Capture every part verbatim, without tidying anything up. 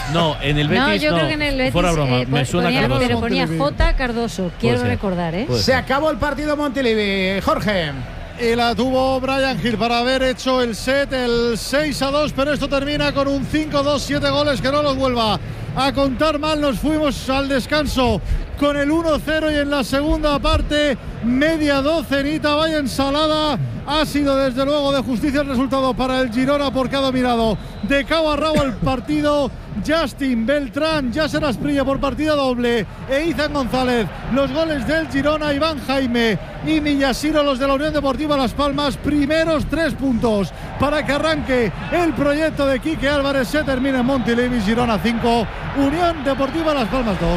No, en el Betis no. yo no. creo que en el Betis. Fuera broma, eh, me suena ponía, Cardoso. pero ponía J. Cardoso, quiero Puede ser. recordar, ¿eh? Puede Se ser. acabó el partido Montilivi. Jorge. Y la tuvo Bryan Gil para haber hecho el set, el seis a dos, pero esto termina con un cinco dos, siete goles que no los vuelva a contar mal. Nos fuimos al descanso con el uno cero y en la segunda parte media docenita, vaya ensalada. Ha sido desde luego de justicia el resultado para el Girona porque ha dominado de cabo a rabo el partido. Justin Beltrán, Yasser Asprilla por partida doble e Izan González. Los goles del Girona, Iván Jaime y Millasiro, los de la Unión Deportiva Las Palmas. Primeros tres puntos para que arranque el proyecto de Quique Álvarez. Se termina en Montilivi. Girona cinco, Unión Deportiva Las Palmas dos.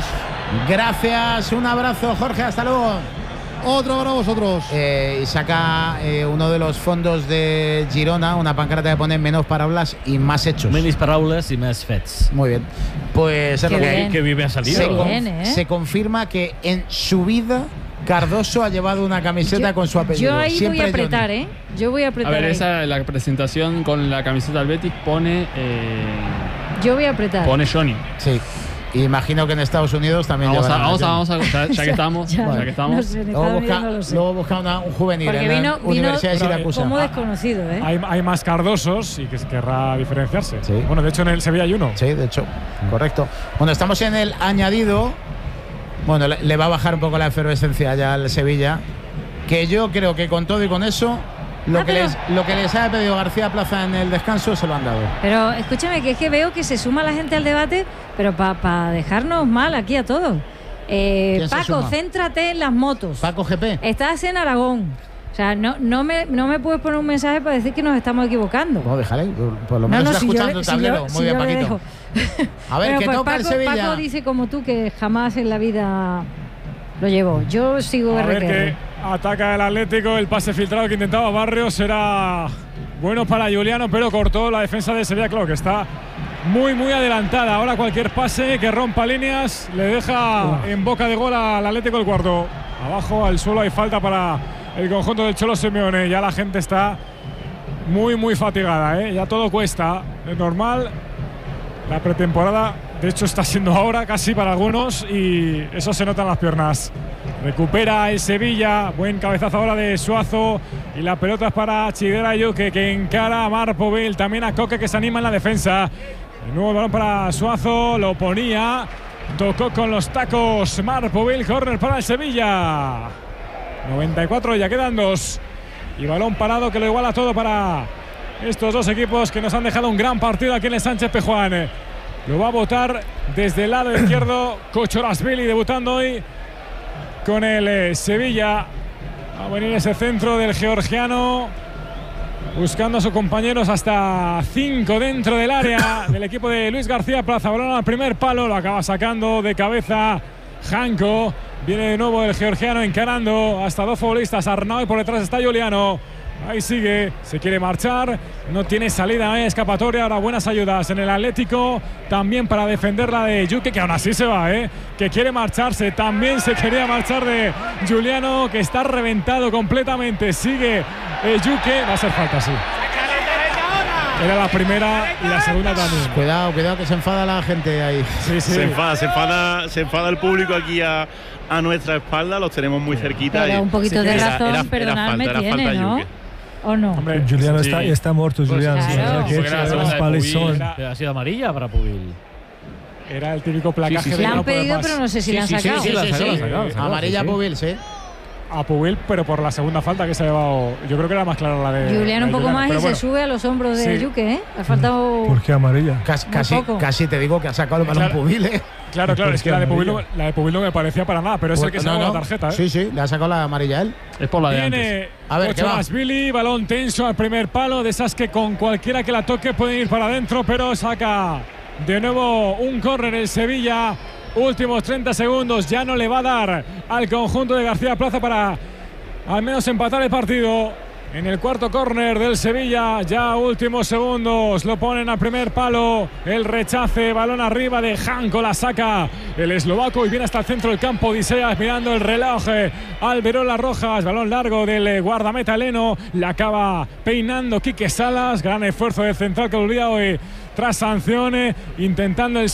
Gracias, un abrazo, Jorge, hasta luego. Otro para vosotros. Eh, y saca eh, uno de los fondos de Girona, una pancarta que pone menos paraulas y más hechos. Menos paraules y más fets. Muy bien. Pues es Qué lo que bien. hay. Que vive ha salido. Se, con- bien, ¿eh? se confirma que en su vida Cardoso ha llevado una camiseta Yo- con su apellido. Yo ahí Siempre voy a apretar, Johnny. ¿eh? Yo voy a A apretar. ver, ahí. esa la presentación con la camiseta del Betis pone eh, Yo voy a apretar. pone Johnny. Sí. Imagino que en Estados Unidos también Vamos a, llevarán vamos a, Johnny. vamos a, ya, ya que estamos, Ya, ya que no estamos. sé, en Luego Estados busca, Unidos no lo sé. luego busca una- un juvenil Porque en la vino, vino Universidad de Siracusa. como desconocido, ¿eh? Hay, hay más Cardosos y que se querrá diferenciarse. Sí. Bueno, de hecho en el Sevilla hay uno. Sí, de hecho, correcto. Bueno, estamos en el añadido. Bueno, le, le va a bajar un poco la efervescencia ya al Sevilla. Que yo creo que con todo y con eso, lo, Ah, que, pero- les, lo que les ha pedido García Plaza en el descanso se lo han dado. Pero escúchame, que es que veo que se suma la gente al debate, pero para dejarnos mal aquí a todos. Eh, ¿Quién se Paco, suma? céntrate en las motos. Paco G P. Estás en Aragón. O sea, no, no, me, no me puedes poner un mensaje para decir que nos estamos equivocando. No, déjale, por lo No, menos no, está si yo escuchando le- el si tablero. yo- Muy si bien, yo le Paquito. dejo. A ver, Pero ¿qué pues toca el Paco, Sevilla? Paco dice como tú que jamás en la vida lo llevo. Yo sigo A ver R Q R. que ataca el Atlético, el pase filtrado que intentaba Barrios será bueno para Juliano, pero cortó la defensa de Sevilla, claro que está muy muy adelantada. Ahora cualquier pase que rompa líneas le deja en boca de gol al Atlético el cuarto. Abajo al suelo hay falta para el conjunto del Cholo Simeone. Ya la gente está muy muy fatigada, ¿eh? Ya todo cuesta. Es normal. La pretemporada, de hecho, está siendo ahora casi para algunos y eso se nota en las piernas. Recupera el Sevilla, buen cabezazo ahora de Suazo y la pelota es para Chidera Yuque, que encara a Marpovil, también a Coque, que se anima en la defensa. De nuevo el balón para Suazo, lo ponía, tocó con los tacos Marpovil, córner para el Sevilla. noventa y cuatro, ya quedan dos. Y balón parado que lo iguala todo para estos dos equipos que nos han dejado un gran partido aquí en el Sánchez Pizjuán. Lo va a votar desde el lado izquierdo Kochorazvili, debutando hoy con el eh, Sevilla. Va a venir ese centro del georgiano, buscando a sus compañeros, hasta cinco dentro del área del equipo de Luis García Plaza. Balón al primer palo, lo acaba sacando de cabeza Janko. Viene de nuevo el georgiano encarando hasta dos futbolistas, Arnau, y por detrás está Juliano. Ahí sigue, se quiere marchar, no tiene salida, no hay escapatoria. Ahora buenas ayudas en el Atlético, también para defender la de Yuque, que aún así se va, ¿eh? Que quiere marcharse, también se quería marchar de Juliano, que está reventado completamente. Sigue eh, Yuque, va a ser falta, sí. Era la primera y la segunda también. Cuidado, cuidado, que se enfada la gente ahí. Sí, sí. Se enfada, se enfada, se enfada el público aquí a, a nuestra espalda, los tenemos muy cerquita. Pero y- un poquito Sí, de era- razón, era- era perdonadme, falta, era tiene, falta ¿no? Yuque. ¿O no? Hombre, Juliano sí. está, está muerto, Juliano. Claro. O sea, que Porque era la es segunda de palizón. Pubil. Pero ha sido amarilla para Pubil. Era el típico placaje Sí, sí, sí. de La no han poder pedido, más. pero no sé si la han sí, sí, sacado. sí, la sí, sacó, sí. la sacó, la sacó, Amarilla sí, sí. Pubil, sí. A Pubil, pero por la segunda falta que se ha llevado. Yo creo que era más clara la de Julián un la de poco más y pero se bueno. sube a los hombros de Sí. Yuque, ¿eh? Ha faltado. ¿Por qué amarilla? Casi, Muy casi, poco. casi te digo que ha sacado el balón Claro. Pubil, ¿eh? Claro, claro, es que la de, Pubil no, amarilla. la de Pubil no me parecía para nada, pero es el que se No, ha dado no. la tarjeta, ¿eh? Sí, sí, le ha sacado la amarilla a él. Es por la de antes. Viene A ver, ¿qué va? Billy, balón tenso al primer palo, de esas que con cualquiera que la toque pueden ir para adentro, pero saca de nuevo un córner el Sevilla. Últimos treinta segundos, ya no le va a dar al conjunto de García Plaza para al menos empatar el partido. En el cuarto córner del Sevilla, ya últimos segundos, lo ponen al primer palo, el rechace, balón arriba de Janko, la saca el eslovaco y viene hasta el centro del campo. Odiseas mirando el reloj, Alberola Rojas, balón largo del guardameta heleno, la acaba peinando Quique Salas, gran esfuerzo del central que volvía hoy tras sanciones, intentando el